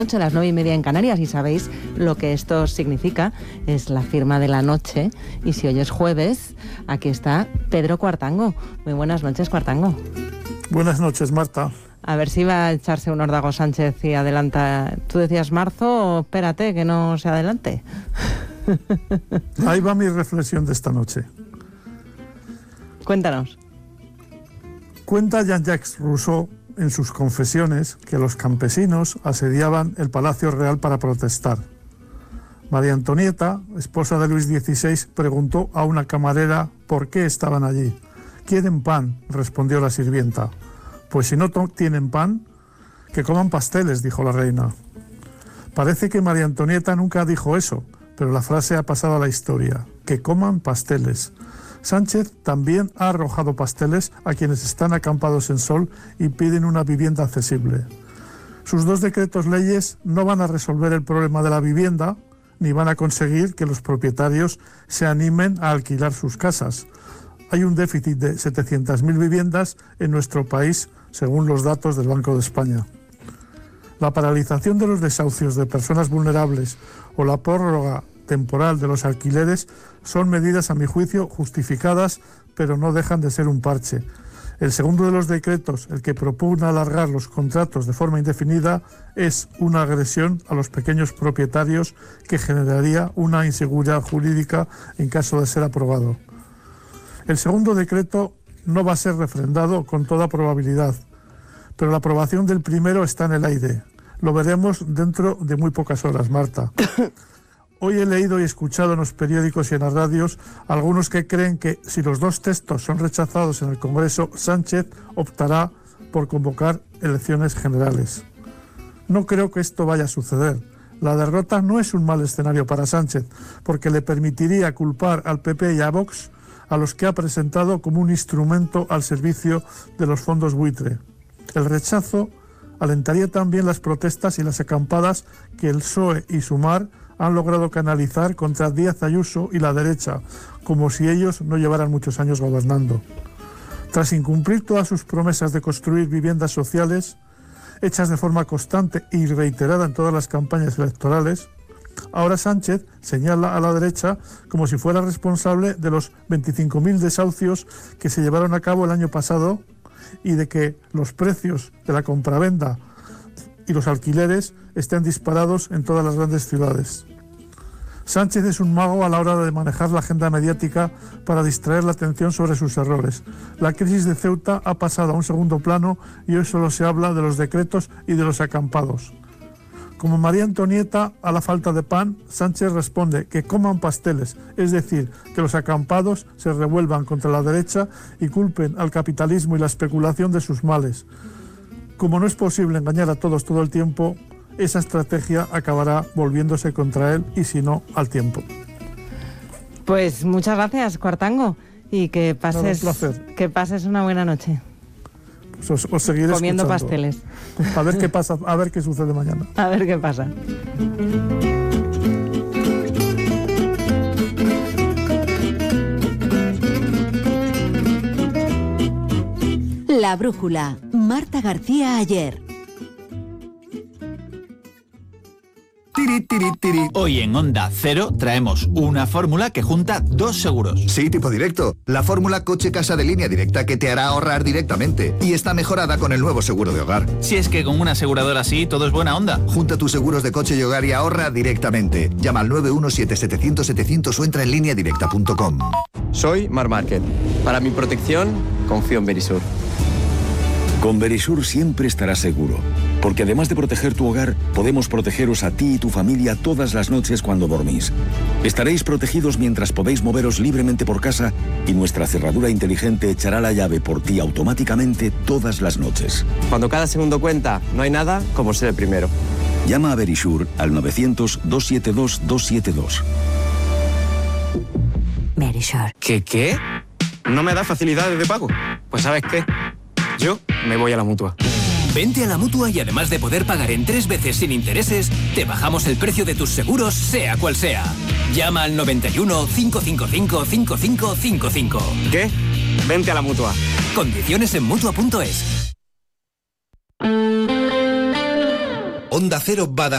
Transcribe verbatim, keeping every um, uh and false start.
A las nueve y media en Canarias, y sabéis lo que esto significa, es la firma de la noche, y si hoy es jueves, aquí está Pedro Cuartango. Muy buenas noches, Cuartango. Buenas noches, Marta. A ver si va a echarse un órdago Sánchez y adelanta. Tú decías marzo, espérate, que no se adelante. Ahí va mi reflexión de esta noche. Cuéntanos. Cuenta Jean-Jacques Rousseau en sus confesiones que los campesinos asediaban el Palacio Real para protestar. María Antonieta, esposa de Luis dieciséis, preguntó a una camarera por qué estaban allí. «Quieren pan», respondió la sirvienta. «Pues si no tienen pan, que coman pasteles», dijo la reina. Parece que María Antonieta nunca dijo eso, pero la frase ha pasado a la historia. «Que coman pasteles». Sánchez también ha arrojado pasteles a quienes están acampados en sol y piden una vivienda accesible. Sus dos decretos leyes no van a resolver el problema de la vivienda, ni van a conseguir que los propietarios se animen a alquilar sus casas. Hay un déficit de setecientas mil viviendas en nuestro país, según los datos del Banco de España. La paralización de los desahucios de personas vulnerables o la prórroga temporal de los alquileres son medidas, a mi juicio, justificadas, pero no dejan de ser un parche. El segundo de los decretos, el que propugna alargar los contratos de forma indefinida, es una agresión a los pequeños propietarios que generaría una inseguridad jurídica en caso de ser aprobado. El segundo decreto no va a ser refrendado con toda probabilidad, pero la aprobación del primero está en el aire. Lo veremos dentro de muy pocas horas, Marta. Hoy he leído y escuchado en los periódicos y en las radios algunos que creen que si los dos textos son rechazados en el Congreso, Sánchez optará por convocar elecciones generales. No creo que esto vaya a suceder. La derrota no es un mal escenario para Sánchez, porque le permitiría culpar al P P y a Vox, a los que ha presentado como un instrumento al servicio de los fondos buitre. El rechazo alentaría también las protestas y las acampadas que el P S O E y Sumar han logrado canalizar contra Díaz Ayuso y la derecha, como si ellos no llevaran muchos años gobernando. Tras incumplir todas sus promesas de construir viviendas sociales, hechas de forma constante y reiterada en todas las campañas electorales, ahora Sánchez señala a la derecha como si fuera responsable de los veinticinco mil desahucios que se llevaron a cabo el año pasado y de que los precios de la compravenda y los alquileres estén disparados en todas las grandes ciudades. Sánchez es un mago a la hora de manejar la agenda mediática para distraer la atención sobre sus errores. La crisis de Ceuta ha pasado a un segundo plano y hoy solo se habla de los decretos y de los acampados. Como María Antonieta a la falta de pan, Sánchez responde que coman pasteles, es decir, que los acampados se revuelvan contra la derecha y culpen al capitalismo y la especulación de sus males. Como no es posible engañar a todos todo el tiempo, esa estrategia acabará volviéndose contra él y si no, al tiempo. Pues muchas gracias, Cuartango, y que pases, Nada, un placer. que pases una buena noche. Pues os, os seguiré comiendo escuchando. Pasteles. A ver qué pasa, a ver qué sucede mañana. A ver qué pasa. La brújula. Marta García Ayer. Tiri, tiri, tiri. Hoy en Onda Cero traemos una fórmula que junta dos seguros. Sí, tipo directo. La fórmula coche-casa de Línea Directa que te hará ahorrar directamente. Y está mejorada con el nuevo seguro de hogar. Si es que con una aseguradora así todo es buena onda. Junta tus seguros de coche y hogar y ahorra directamente. Llama al nueve uno siete setecientos setecientos o entra en línea directa punto com. Soy Mar Márquez. Para mi protección, confío en Verisur. Con Verisur siempre estarás seguro, porque además de proteger tu hogar, podemos protegeros a ti y tu familia todas las noches cuando dormís. Estaréis protegidos mientras podéis moveros libremente por casa y nuestra cerradura inteligente echará la llave por ti automáticamente todas las noches. Cuando cada segundo cuenta, no hay nada como ser el primero. Llama a Verisur al novecientos, doscientos setenta y dos, doscientos setenta y dos. Verisur. ¿Qué qué? ¿No me da facilidades de pago? Pues ¿sabes qué? Yo me voy a la Mutua. Vente a la Mutua y además de poder pagar en tres veces sin intereses, te bajamos el precio de tus seguros, sea cual sea. Llama al noventa y uno, cinco cinco cinco, cinco cinco cinco cinco. ¿Qué? Vente a la Mutua. Condiciones en Mutua punto es. Onda Cero Badajoz.